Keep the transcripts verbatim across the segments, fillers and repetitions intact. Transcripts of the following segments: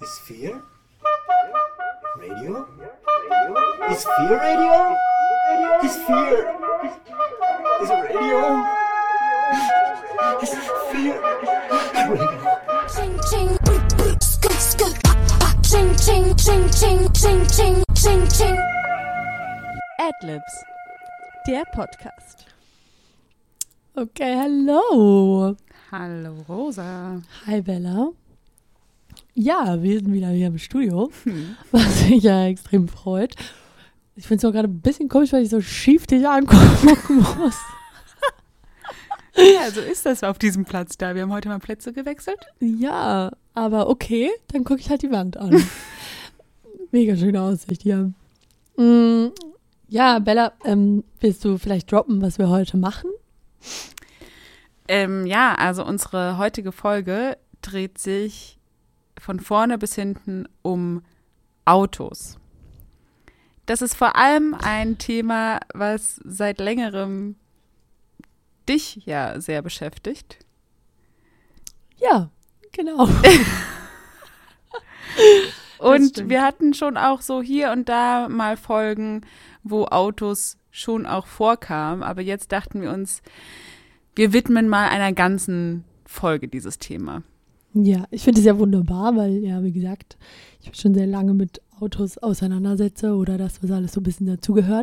Sphere? Radio? Is Sphere Radio? Is Sphere? Is it Radio? Is Sphere Radio? Ching ching, skunk skunk, ching ching ching ching ching ching ching ching. Adlibs, der Podcast. Okay, hallo. Hallo Rosa. Hi Bella. Ja, wir sind wieder hier im Studio, hm. was mich ja extrem freut. Ich finde es auch gerade ein bisschen komisch, weil ich so schief dich angucken muss. Ja, so ist das auf diesem Platz da. Wir haben heute mal Plätze gewechselt. Ja, aber okay, dann gucke ich halt die Wand an. Mega schöne Aussicht hier. Mm, ja, Bella, ähm, willst du vielleicht droppen, was wir heute machen? Ähm, ja, also unsere heutige Folge dreht sich von vorne bis hinten um Autos. Das ist vor allem ein Thema, was seit längerem dich ja sehr beschäftigt. Ja, genau. Und wir hatten schon auch so hier und da mal Folgen, wo Autos schon auch vorkamen. Aber jetzt dachten wir uns, wir widmen mal einer ganzen Folge dieses Thema. Ja, ich finde es ja wunderbar, weil, ja, wie gesagt, ich mich schon sehr lange mit Autos auseinandersetze oder das, was alles so ein bisschen dazugehört.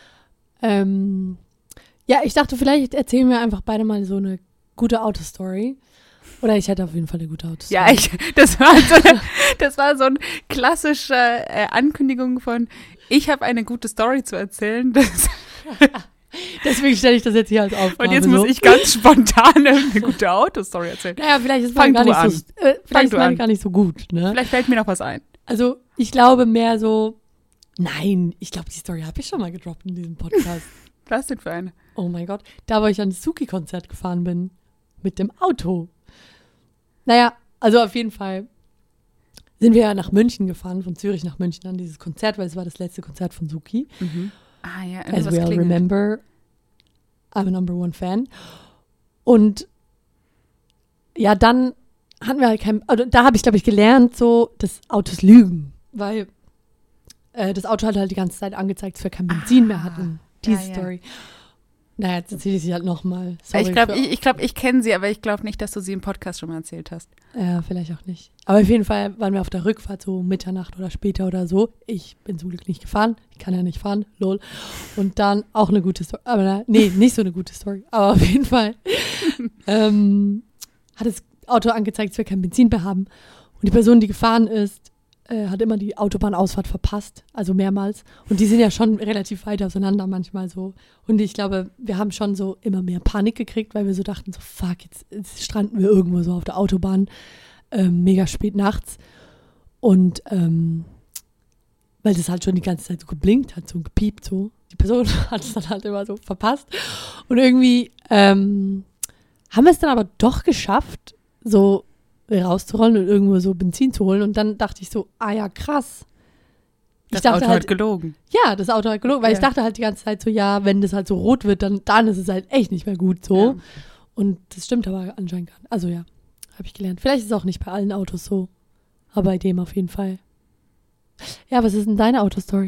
Ähm, ja, ich dachte, vielleicht erzählen wir einfach beide mal so eine gute Autostory. Oder ich hätte auf jeden Fall eine gute Autostory. Ja, ich, das war so eine, das war so eine klassische äh, Ankündigung von, ich habe eine gute Story zu erzählen. Das Deswegen stelle ich das jetzt hier als Aufgabe. Und jetzt so. muss ich ganz spontan eine gute Autostory erzählen. Naja, vielleicht ist Fang meine gar du nicht so, äh, vielleicht ist meine an. gar nicht so gut. Ne? Vielleicht fällt mir noch was ein. Also ich glaube mehr so, nein, ich glaube, die Story habe ich schon mal gedroppt in diesem Podcast. Was denn für eine? Oh mein Gott, da wo ich an das Suki-Konzert gefahren bin. Mit dem Auto. Naja, also auf jeden Fall sind wir ja nach München gefahren, von Zürich nach München an dieses Konzert, weil es war das letzte Konzert von Suki. Mhm. Ah ja, As irgendwas we all klingelt. remember, I'm a number one fan. Und ja, dann hatten wir halt kein, also da habe ich, glaube ich, gelernt, so, dass Autos lügen. Weil äh, das Auto hat halt die ganze Zeit angezeigt, dass wir kein Benzin Ah, mehr hatten. Diese ja, ja. Story. Naja, jetzt erzähle ich sie halt nochmal. Ich glaube, ich, ich, glaub, ich kenne sie, aber ich glaube nicht, dass du sie im Podcast schon mal erzählt hast. Ja, vielleicht auch nicht. Aber auf jeden Fall waren wir auf der Rückfahrt so Mitternacht oder später oder so. Ich bin zum Glück nicht gefahren. Ich kann ja nicht fahren, lol. Und dann auch eine gute Story. Aber na, nee, nicht so eine gute Story. Aber auf jeden Fall ähm, hat das Auto angezeigt, dass wir kein Benzin mehr haben. Und die Person, die gefahren ist, äh, hat immer die Autobahnausfahrt verpasst. Also mehrmals. Und die sind ja schon relativ weit auseinander manchmal so. Und ich glaube, wir haben schon so immer mehr Panik gekriegt, weil wir so dachten, so fuck, jetzt, jetzt stranden wir irgendwo so auf der Autobahn. Ähm, mega spät nachts. Und ähm, weil das halt schon die ganze Zeit so geblinkt hat, so gepiept so. Die Person hat es dann halt immer so verpasst. Und irgendwie ähm, haben wir es dann aber doch geschafft, so rauszurollen und irgendwo so Benzin zu holen. Und dann dachte ich so, ah ja, krass. Das ich dachte Auto halt, hat gelogen. Ja, das Auto hat gelogen, weil Ja. ich dachte halt die ganze Zeit so, ja, wenn das halt so rot wird, dann, dann ist es halt echt nicht mehr gut so. Ja. Und das stimmt aber anscheinend gar nicht. Also ja, habe ich gelernt. Vielleicht ist es auch nicht bei allen Autos so, aber bei dem auf jeden Fall. Ja, was ist denn deine Autostory?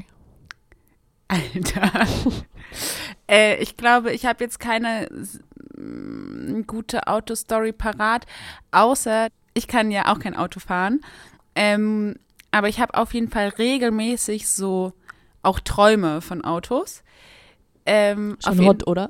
Alter. äh, ich glaube, ich habe jetzt keine s- m, gute Autostory parat, außer ich kann ja auch kein Auto fahren. Ähm, aber ich habe auf jeden Fall regelmäßig so auch Träume von Autos. Ähm, auf Schon jeden- hot, oder?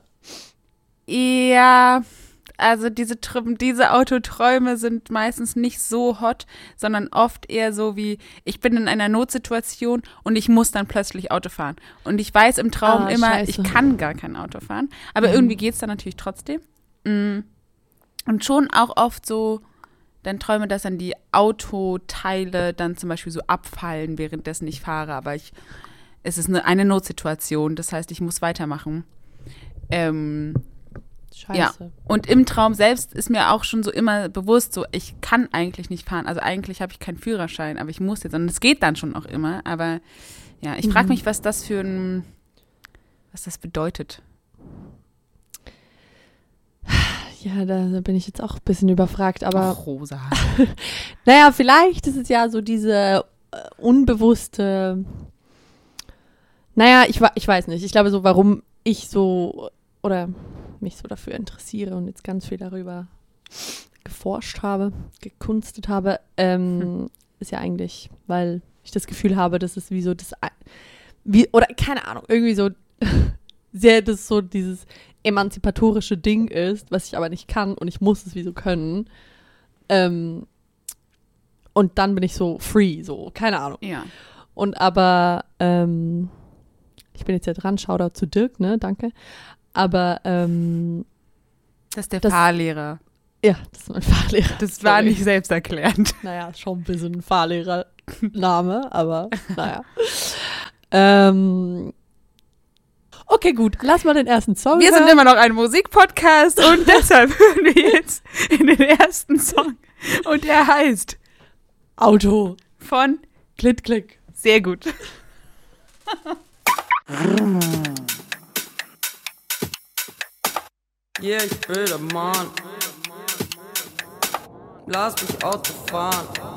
Ja, also diese, Tr- diese Autoträume sind meistens nicht so hot, sondern oft eher so wie, ich bin in einer Notsituation und ich muss dann plötzlich Auto fahren. Und ich weiß im Traum Ah, immer, scheiße. ich kann gar kein Auto fahren. Aber Mhm. irgendwie geht es dann natürlich trotzdem. Mm. Und schon auch oft so, dann träume, dass dann die Autoteile dann zum Beispiel so abfallen, währenddessen ich fahre. Aber ich, es ist eine, eine Notsituation, das heißt, ich muss weitermachen. Ähm, Scheiße. Ja, und im Traum selbst ist mir auch schon so immer bewusst, so ich kann eigentlich nicht fahren. Also eigentlich habe ich keinen Führerschein, aber ich muss jetzt. Und es geht dann schon auch immer. Aber ja, ich frage Mhm. mich, was das für ein, was das bedeutet. Ja, da bin ich jetzt auch ein bisschen überfragt, aber Ach, Rosa. naja, vielleicht ist es ja so diese äh, unbewusste, naja, ich, wa- ich weiß nicht, ich glaube so, warum ich so oder mich so dafür interessiere und jetzt ganz viel darüber geforscht habe, gekunstet habe, ähm, hm. ist ja eigentlich, weil ich das Gefühl habe, dass es wie so das, wie, oder keine Ahnung, irgendwie so sehr, das so dieses emanzipatorische Ding ist, was ich aber nicht kann und ich muss es wie so können. Ähm, und dann bin ich so free, so, keine Ahnung. Ja. Und aber, ähm, ich bin jetzt ja dran, Shoutout zu Dirk, ne, danke. Aber, ähm, Das ist der das, Fahrlehrer. Ja, das ist mein Fahrlehrer. Das war nicht selbsterklärend. Naja, schon ein bisschen ein Fahrlehrername, aber naja. ähm, okay, gut, lass mal den ersten Song Wir hören. sind immer noch ein Musikpodcast und deshalb hören wir jetzt in den ersten Song. Und der heißt Auto von Klick, Klick. Sehr gut. Yeah, ich will der Mann. Lass mich Auto fahren.